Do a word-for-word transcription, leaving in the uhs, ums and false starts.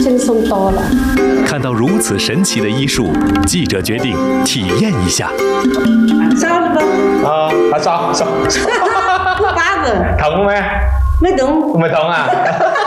轻松多了。 看到如此神奇的医术，记者决定体验一下。 烧了不？ 啊，还烧烧烧。 八个。 疼没？ 没疼。 没疼啊。